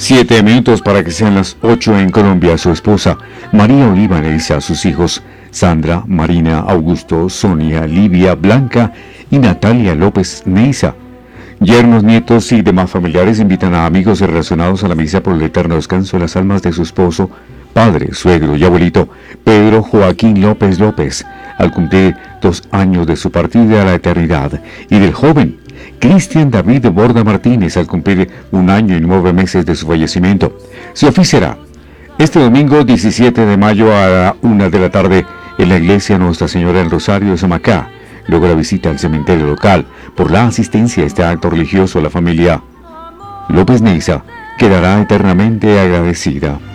7 minutos para que sean las 8 en Colombia. Su esposa, María Oliva Neiza, sus hijos, Sandra, Marina, Augusto, Sonia, Livia, Blanca y Natalia López Neiza. Yernos, nietos y demás familiares invitan a amigos relacionados a la misa por el eterno descanso de las almas de su esposo, padre, suegro y abuelito, Pedro Joaquín López López, al cumplir 2 años de su partida a la eternidad, y del joven Cristian David Borda Martínez, al cumplir 1 año y 9 meses de su fallecimiento. Se oficiará este domingo 17 de mayo a la 1 de la tarde en la iglesia Nuestra Señora del Rosario de Samacá. Luego la visita al cementerio local. Por la asistencia a este acto religioso, la familia López Neiza quedará eternamente agradecida.